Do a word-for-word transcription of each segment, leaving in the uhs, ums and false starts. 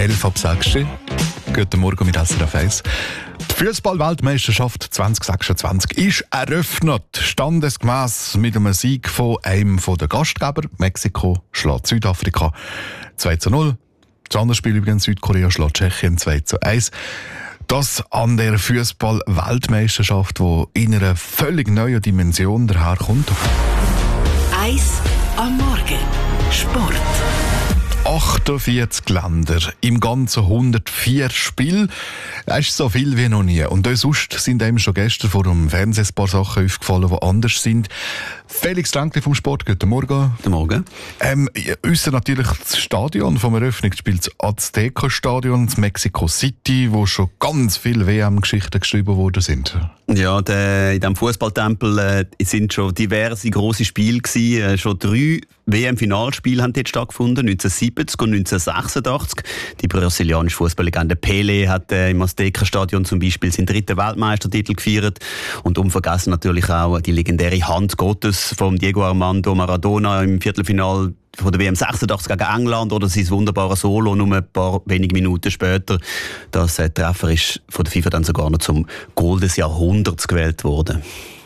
elf ab sechs. Guten Morgen mit S R F eins. Die Fußball-Weltmeisterschaft zwanzig sechsundzwanzig ist eröffnet. Standesgemäss mit einem Sieg von einem der Gastgeber. Mexiko schlägt Südafrika zwei zu null. Das andere Spiel übrigens, Südkorea schlägt Tschechien zwei zu eins. Das an der Fußball-Weltmeisterschaft, die in einer völlig neuen Dimension daherkommt. Eis am Morgen. Sport. achtundvierzig Länder, im ganzen hundertvier Spiele. Das ist so viel wie noch nie. Und auch sonst sind einem schon gestern vor dem Fernsehen ein paar Sachen aufgefallen, die anders sind. Felix Ränkli vom Sport, guten Morgen. Guten Morgen. Ähm, ausser natürlich das Stadion vom Eröffnungsspiel, das Azteca-Stadion, das Mexico City, wo schon ganz viele W M-Geschichten geschrieben worden sind. Ja, der, in diesem Fußballtempel äh, sind schon diverse grosse Spiele gewesen. Äh, schon drei W M-Finalspiele haben dort stattgefunden, neunzehnhundertsiebzig und neunzehnhundertsechsundachtzig. Die brasilianische Fußballlegende Pelé hat äh, im Azteca-Stadion zum Beispiel seinen dritten Weltmeistertitel gefeiert. Und unvergessen natürlich auch die legendäre Hand Gottes von Diego Armando Maradona im Viertelfinal von der W M sechsundachtzig gegen England oder sein wunderbares Solo nur ein paar wenige Minuten später. Das äh, Treffer ist von der FIFA dann sogar noch zum Goal des Jahrhunderts gewählt worden.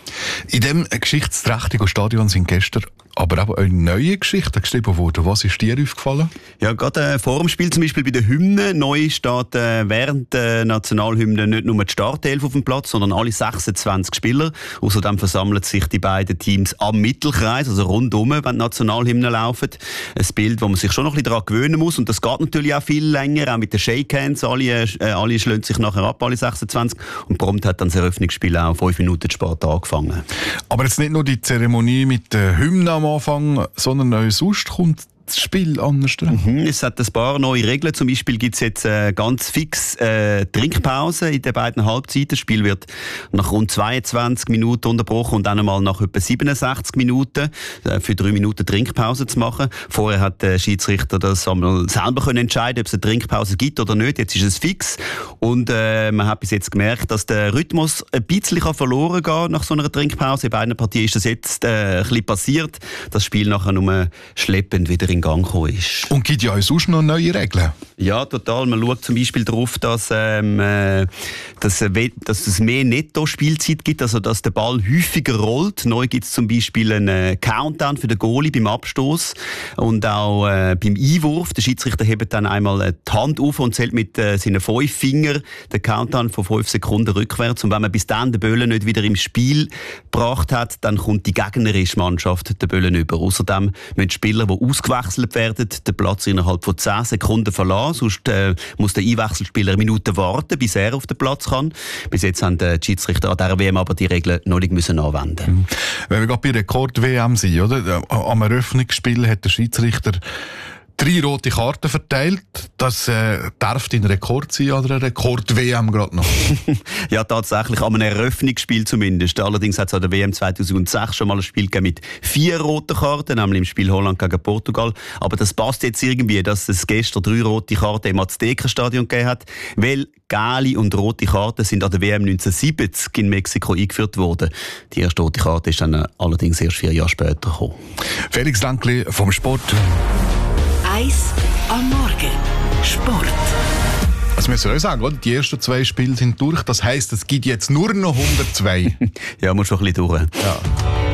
In diesem geschichtsträchtigen Stadion sind gestern aber auch eine neue Geschichte geschrieben worden. Was ist dir aufgefallen? Ja, gerade äh, vor dem Spiel zum Beispiel bei der Hymne. Neu steht äh, während der Nationalhymne nicht nur die Startelf auf dem Platz, sondern alle sechsundzwanzig Spieler. Außerdem versammeln sich die beiden Teams am Mittelkreis, also rundum, wenn die Nationalhymne laufen. Ein Bild, wo man sich schon noch ein bisschen daran gewöhnen muss. Und das geht natürlich auch viel länger, auch mit den Shakehands. Alle, äh, alle schlagen sich nachher ab, alle sechsundzwanzig. Und prompt hat dann das Eröffnungsspiel auch fünf Minuten später angefangen. Aber jetzt nicht nur die Zeremonie mit der Hymne am Anfang, sondern auch sonst kommt das Spiel anders dran. Mhm, es hat ein paar neue Regeln. Zum Beispiel gibt es jetzt äh, ganz fix äh, Trinkpause in den beiden Halbzeiten. Das Spiel wird nach rund zweiundzwanzig Minuten unterbrochen und dann einmal nach etwa siebenundsechzig Minuten äh, für drei Minuten Trinkpause zu machen. Vorher hat der Schiedsrichter das einmal selber können entscheiden, ob es eine Trinkpause gibt oder nicht. Jetzt ist es fix. Und äh, man hat bis jetzt gemerkt, dass der Rhythmus ein bisschen verloren geht nach so einer Trinkpause. In beiden Partien ist das jetzt äh, ein bisschen passiert. Das Spiel nachher nur schleppend wieder in Gang gekommen ist. Und gibt ja auch sonst noch neue Regeln? Ja, total. Man schaut zum Beispiel darauf, dass, ähm, äh, dass, äh, dass es mehr Netto-Spielzeit gibt, also dass der Ball häufiger rollt. Neu gibt es zum Beispiel einen äh, Countdown für den Goalie beim Abstoß und auch äh, beim Einwurf. Der Schiedsrichter hebt dann einmal äh, die Hand auf und zählt mit äh, seinen fünf Fingern den Countdown von fünf Sekunden rückwärts. Und wenn man bis dann den Böllen nicht wieder im Spiel gebracht hat, dann kommt die gegnerische Mannschaft den Böllen über. Außerdem müssen Spieler, die ausgewechselt werden, den Platz innerhalb von zehn Sekunden verlassen. Sonst äh, muss der Einwechselspieler eine Minute warten, bis er auf den Platz kann. Bis jetzt haben die Schiedsrichter an dieser W M aber die Regeln noch nicht müssen anwenden. Mhm. Wenn wir gerade bei Rekord-W M sind, oder? Am Eröffnungsspiel hat der Schiedsrichter drei rote Karten verteilt. Das äh, darf ein Rekord sein oder ein Rekord-W M gerade noch? Ja, tatsächlich, an einem Eröffnungsspiel zumindest. Allerdings hat es an der W M zweitausendsechs schon mal ein Spiel gegeben mit vier roten Karten, nämlich im Spiel Holland gegen Portugal. Aber das passt jetzt irgendwie, dass es gestern drei rote Karten im Azteca-Stadion gegeben hat, weil gelbe und rote Karten sind an der W M neunzehnhundertsiebzig in Mexiko eingeführt worden. Die erste rote Karte ist dann allerdings erst vier Jahre später gekommen. Felix Ränkli vom Sport. Eis am Morgen. Sport. Also wir sollen sagen, oder? Die ersten zwei Spiele sind durch. Das heisst, es gibt jetzt nur noch hundertzwei. Ja, muss schon ein bisschen durch. Ja.